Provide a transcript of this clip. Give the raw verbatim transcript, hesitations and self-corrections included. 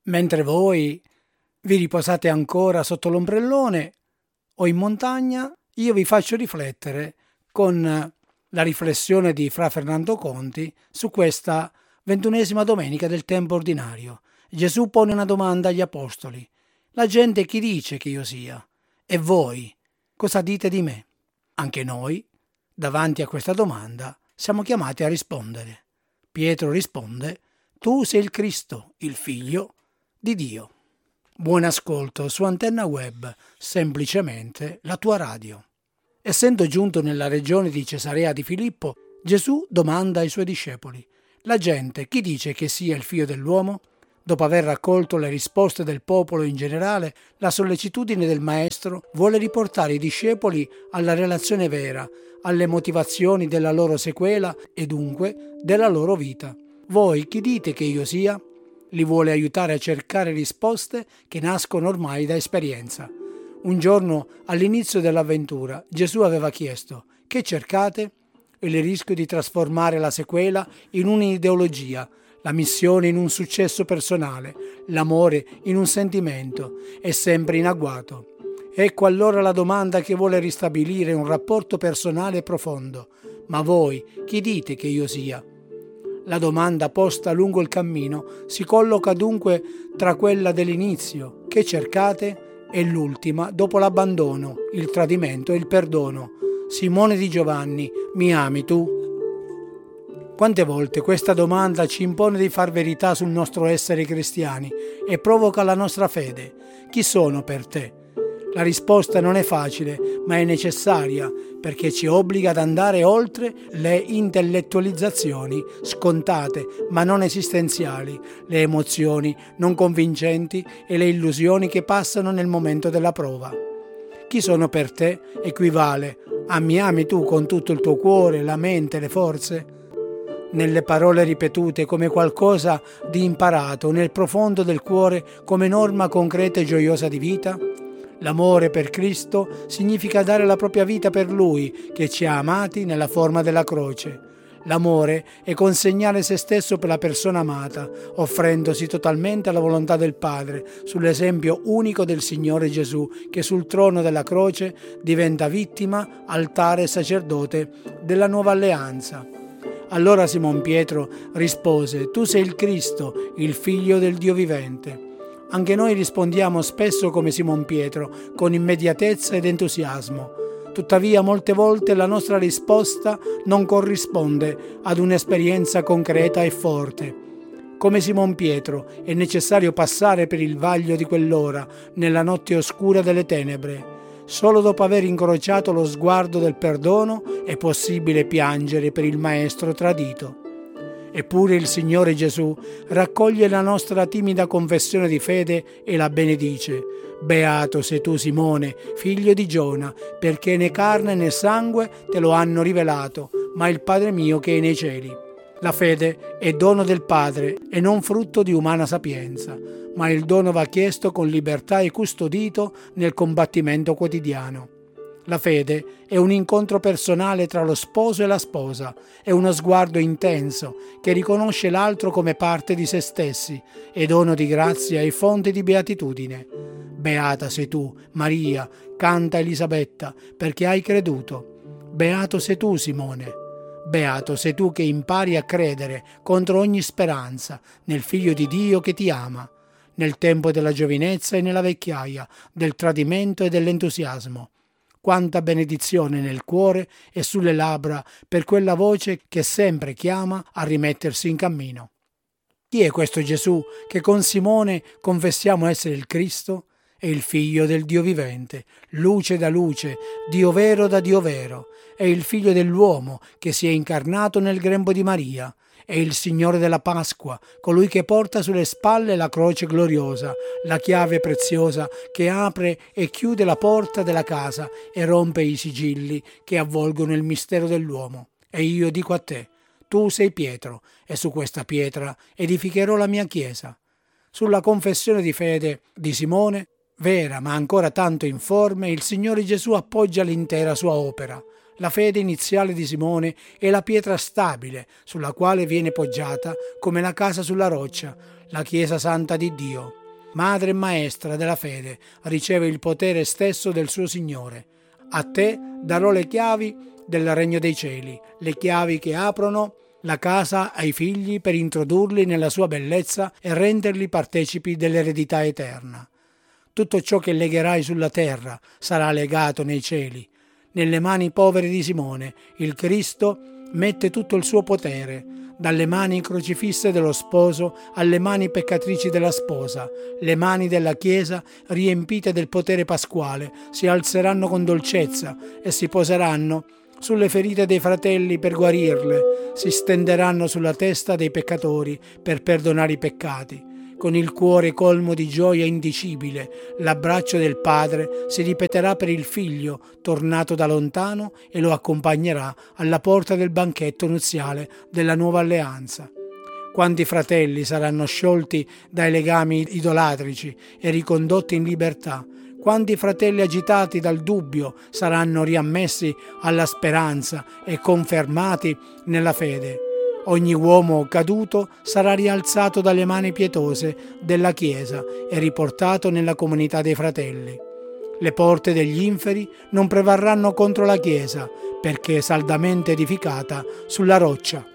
Mentre voi vi riposate ancora sotto l'ombrellone o in montagna, io vi faccio riflettere con la riflessione di Fra Fernando Conti su questa ventunesima domenica del tempo ordinario. Gesù pone una domanda agli apostoli: la gente chi dice che io sia? E voi cosa dite di me? Anche noi, davanti a questa domanda, siamo chiamati a rispondere. Pietro risponde: tu sei il Cristo, il Figlio di Dio. Buon ascolto su Antenna Web, semplicemente la tua radio. Essendo giunto nella regione di Cesarea di Filippo, Gesù domanda ai suoi discepoli: la gente chi dice che sia il figlio dell'uomo? Dopo aver raccolto le risposte del popolo in generale, la sollecitudine del maestro vuole riportare i discepoli alla relazione vera, alle motivazioni della loro sequela e dunque della loro vita. Voi chi dite che io sia? Li vuole aiutare a cercare risposte che nascono ormai da esperienza. Un giorno, all'inizio dell'avventura, Gesù aveva chiesto: che cercate? Il rischio di trasformare la sequela in un'ideologia, la missione in un successo personale, l'amore in un sentimento, è sempre in agguato. Ecco allora la domanda che vuole ristabilire un rapporto personale e profondo. Ma voi, chi dite che io sia? La domanda posta lungo il cammino si colloca dunque tra quella dell'inizio, che cercate, e l'ultima, dopo l'abbandono, il tradimento e il perdono. Simone di Giovanni, mi ami tu? Quante volte questa domanda ci impone di far verità sul nostro essere cristiani e provoca la nostra fede. Chi sono per te? La risposta non è facile, ma è necessaria, perché ci obbliga ad andare oltre le intellettualizzazioni scontate ma non esistenziali, le emozioni non convincenti e le illusioni che passano nel momento della prova. Chi sono per te equivale a mi ami tu con tutto il tuo cuore, la mente, le forze? Nelle parole ripetute come qualcosa di imparato, nel profondo del cuore come norma concreta e gioiosa di vita? L'amore per Cristo significa dare la propria vita per Lui, che ci ha amati nella forma della croce. L'amore è consegnare se stesso per la persona amata, offrendosi totalmente alla volontà del Padre, sull'esempio unico del Signore Gesù, che sul trono della croce diventa vittima, altare e sacerdote della nuova alleanza. Allora Simon Pietro rispose: tu sei il Cristo, il Figlio del Dio vivente. Anche noi rispondiamo spesso come Simon Pietro, con immediatezza ed entusiasmo. Tuttavia, molte volte la nostra risposta non corrisponde ad un'esperienza concreta e forte. Come Simon Pietro, è necessario passare per il vaglio di quell'ora, nella notte oscura delle tenebre. Solo dopo aver incrociato lo sguardo del perdono è possibile piangere per il Maestro tradito. Eppure il Signore Gesù raccoglie la nostra timida confessione di fede e la benedice. Beato sei tu, Simone, figlio di Giona, perché né carne né sangue te lo hanno rivelato, ma il Padre mio che è nei cieli. La fede è dono del Padre e non frutto di umana sapienza, ma il dono va chiesto con libertà e custodito nel combattimento quotidiano. La fede è un incontro personale tra lo sposo e la sposa, è uno sguardo intenso che riconosce l'altro come parte di se stessi, è dono di grazia e fonte di beatitudine. Beata sei tu, Maria, canta Elisabetta, perché hai creduto. Beato sei tu, Simone. Beato sei tu che impari a credere contro ogni speranza nel Figlio di Dio che ti ama, nel tempo della giovinezza e nella vecchiaia, del tradimento e dell'entusiasmo. Quanta benedizione nel cuore e sulle labbra per quella voce che sempre chiama a rimettersi in cammino. Chi è questo Gesù che con Simone confessiamo essere il Cristo? È il Figlio del Dio vivente, luce da luce, Dio vero da Dio vero. È il Figlio dell'uomo che si è incarnato nel grembo di Maria. È il Signore della Pasqua, colui che porta sulle spalle la croce gloriosa, la chiave preziosa che apre e chiude la porta della casa e rompe i sigilli che avvolgono il mistero dell'uomo. E io dico a te: tu sei Pietro, e su questa pietra edificherò la mia chiesa. Sulla confessione di fede di Simone, vera ma ancora tanto informe, il Signore Gesù appoggia l'intera sua opera. La fede iniziale di Simone è la pietra stabile sulla quale viene poggiata come la casa sulla roccia, la Chiesa Santa di Dio. Madre e maestra della fede, riceve il potere stesso del suo Signore. A te darò le chiavi del regno dei cieli, le chiavi che aprono la casa ai figli per introdurli nella sua bellezza e renderli partecipi dell'eredità eterna. Tutto ciò che legherai sulla terra sarà legato nei cieli. Nelle mani povere di Simone, il Cristo mette tutto il suo potere, dalle mani crocifisse dello sposo alle mani peccatrici della sposa. Le mani della Chiesa, riempite del potere pasquale, si alzeranno con dolcezza e si poseranno sulle ferite dei fratelli per guarirle, si stenderanno sulla testa dei peccatori per perdonare i peccati. Con il cuore colmo di gioia indicibile, l'abbraccio del Padre si ripeterà per il Figlio, tornato da lontano, e lo accompagnerà alla porta del banchetto nuziale della nuova alleanza. Quanti fratelli saranno sciolti dai legami idolatrici e ricondotti in libertà? Quanti fratelli agitati dal dubbio saranno riammessi alla speranza e confermati nella fede? Ogni uomo caduto sarà rialzato dalle mani pietose della Chiesa e riportato nella comunità dei fratelli. Le porte degli inferi non prevarranno contro la Chiesa, perché è saldamente edificata sulla roccia.